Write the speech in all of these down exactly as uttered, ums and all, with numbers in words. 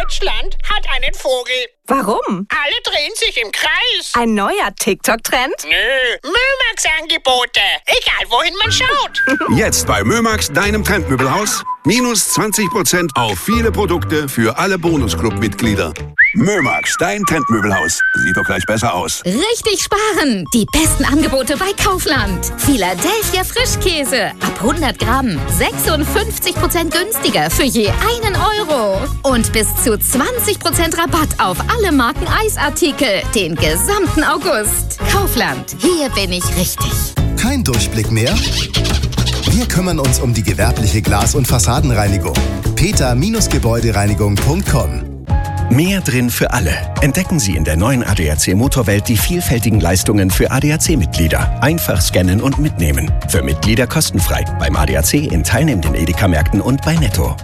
Deutschland hat einen Vogel. Warum? Alle drehen sich im Kreis. Ein neuer TikTok-Trend? Nö, Mömax-Angebote. Egal, wohin man schaut. Jetzt bei Mömax, deinem Trendmöbelhaus. Minus zwanzig Prozent auf viele Produkte für alle Bonusclub-Mitglieder. Mömax, dein Trendmöbelhaus. Sieht doch gleich besser aus. Richtig sparen! Die besten Angebote bei Kaufland. Philadelphia Frischkäse. Ab hundert Gramm. sechsundfünfzig Prozent günstiger für je einen Euro. Und bis zu zwanzig Prozent Rabatt auf alle Marken Eisartikel. Den gesamten August. Kaufland. Hier bin ich richtig. Kein Durchblick mehr? Wir kümmern uns um die gewerbliche Glas- und Fassadenreinigung. peter Gebäudereinigung punkt com. Mehr drin für alle. Entdecken Sie in der neuen A D A C Motorwelt die vielfältigen Leistungen für A D A C-Mitglieder. Einfach scannen und mitnehmen. Für Mitglieder kostenfrei. Beim A D A C in teilnehmenden Edeka-Märkten und bei Netto.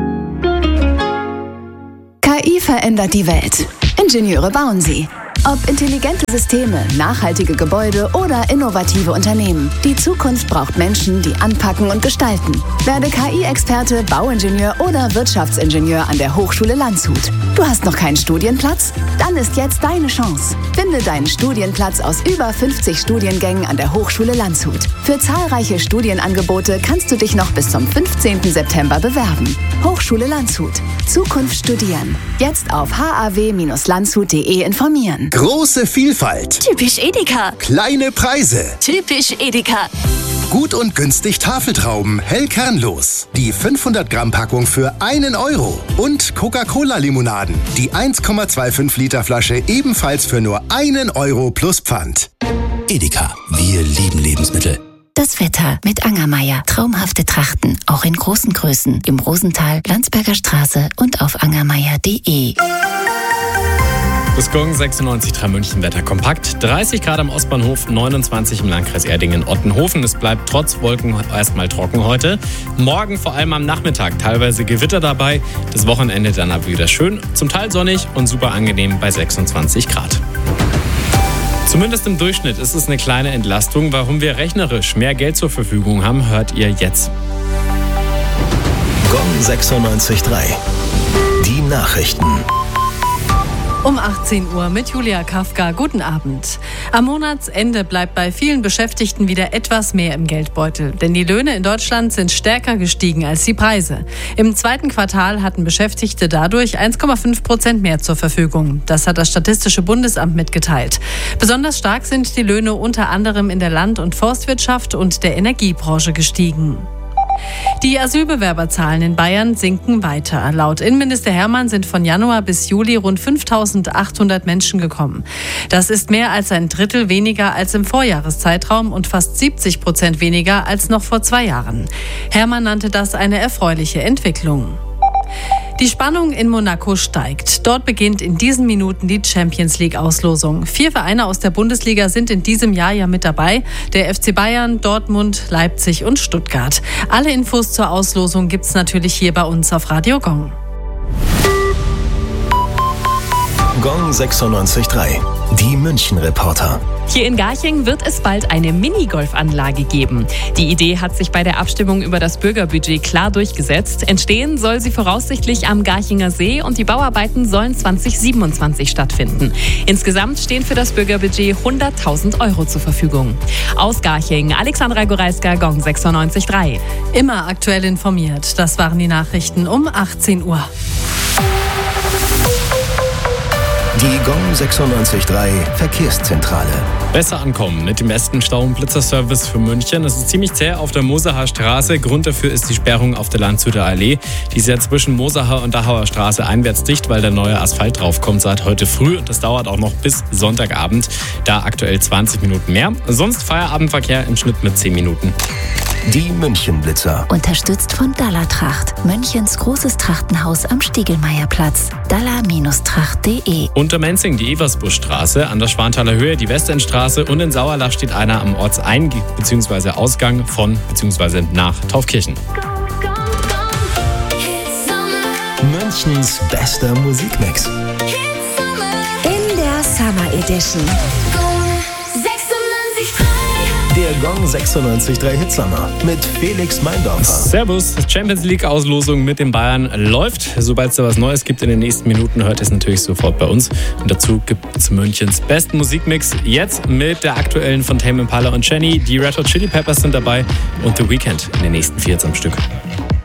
K I verändert die Welt. Ingenieure bauen sie. Ob intelligente Systeme, nachhaltige Gebäude oder innovative Unternehmen. Die Zukunft braucht Menschen, die anpacken und gestalten. Werde K I-Experte, Bauingenieur oder Wirtschaftsingenieur an der Hochschule Landshut. Du hast noch keinen Studienplatz? Dann ist jetzt deine Chance. Finde deinen Studienplatz aus über fünfzig Studiengängen an der Hochschule Landshut. Für zahlreiche Studienangebote kannst du dich noch bis zum fünfzehnten September bewerben. Hochschule Landshut. Zukunft studieren. Jetzt auf h a w Bindestrich landshut punkt d e informieren. Große Vielfalt. Typisch Edeka. Kleine Preise. Typisch Edeka. Gut und günstig Tafeltrauben, hell kernlos. Die fünfhundert Gramm Packung für einen Euro. Und Coca-Cola-Limonaden. Die eins Komma fünfundzwanzig Liter Flasche ebenfalls für nur einen Euro plus Pfand. Edeka. Wir lieben Lebensmittel. Das Wetter mit Angermeier. Traumhafte Trachten, auch in großen Größen. Im Rosental, Landsberger Straße und auf angermeier punkt de. Das Gong sechsundneunzig Komma drei München Wetter kompakt. dreißig Grad am Ostbahnhof, neunundzwanzig im Landkreis Erdingen-Ottenhofen. Es bleibt trotz Wolken erstmal trocken heute. Morgen vor allem am Nachmittag teilweise Gewitter dabei. Das Wochenende dann aber wieder schön, zum Teil sonnig und super angenehm bei sechsundzwanzig Grad. Zumindest im Durchschnitt ist es eine kleine Entlastung. Warum wir rechnerisch mehr Geld zur Verfügung haben, hört ihr jetzt. Gong sechsundneunzig Komma drei. Die Nachrichten. Um achtzehn Uhr mit Julia Kafka. Guten Abend. Am Monatsende bleibt bei vielen Beschäftigten wieder etwas mehr im Geldbeutel. Denn die Löhne in Deutschland sind stärker gestiegen als die Preise. Im zweiten Quartal hatten Beschäftigte dadurch eins Komma fünf Prozent mehr zur Verfügung. Das hat das Statistische Bundesamt mitgeteilt. Besonders stark sind die Löhne unter anderem in der Land- und Forstwirtschaft und der Energiebranche gestiegen. Die Asylbewerberzahlen in Bayern sinken weiter. Laut Innenminister Hermann sind von Januar bis Juli rund fünftausendachthundert Menschen gekommen. Das ist mehr als ein Drittel weniger als im Vorjahreszeitraum und fast siebzig Prozent weniger als noch vor zwei Jahren. Hermann nannte das eine erfreuliche Entwicklung. Die Spannung in Monaco steigt. Dort beginnt in diesen Minuten die Champions-League-Auslosung. Vier Vereine aus der Bundesliga sind in diesem Jahr ja mit dabei. Der F C Bayern, Dortmund, Leipzig und Stuttgart. Alle Infos zur Auslosung gibt's natürlich hier bei uns auf Radio Gong. Gong sechsundneunzig Komma drei. Die München-Reporter. Hier in Garching wird es bald eine Minigolfanlage geben. Die Idee hat sich bei der Abstimmung über das Bürgerbudget klar durchgesetzt. Entstehen soll sie voraussichtlich am Garchinger See und die Bauarbeiten sollen zwanzig siebenundzwanzig stattfinden. Insgesamt stehen für das Bürgerbudget hunderttausend Euro zur Verfügung. Aus Garching, Alexandra Goreiska, Gong sechsundneunzig Komma drei. Immer aktuell informiert. Das waren die Nachrichten um achtzehn Uhr. Die Gong sechsundneunzig Komma drei Verkehrszentrale. Besser ankommen mit dem besten Stau- und Blitzerservice für München. Es ist ziemlich zäh auf der Mosacher Straße. Grund dafür ist die Sperrung auf der Landshuter Allee. Die ist ja zwischen Mosacher und Dachauer Straße einwärts dicht, weil der neue Asphalt draufkommt seit heute früh. Und das dauert auch noch bis Sonntagabend. Da aktuell zwanzig Minuten mehr. Sonst Feierabendverkehr im Schnitt mit zehn Minuten. Die München-Blitzer. Unterstützt von Dalla-Tracht. Münchens großes Trachtenhaus am Stiegelmeierplatz. dalla Bindestrich tracht punkt de. Unter Menzing die Eversbuschstraße, an der Schwanthaler Höhe die Westendstraße und in Sauerlach steht einer am Ortseing- bzw. Ausgang von bzw. nach Taufkirchen. Münchens bester Musikmix. In der Summer Edition. Der der Gong sechsundneunzig Komma drei Hitsommer mit Felix Meindorfer. Servus, Champions League Auslosung mit den Bayern läuft. Sobald es da was Neues gibt in den nächsten Minuten, hört es natürlich sofort bei uns. Und dazu gibt es Münchens besten Musikmix. Jetzt mit der aktuellen von Tame Impala und Jenny. Die Red Hot Chili Peppers sind dabei und The Weeknd in den nächsten vierzehn Stück.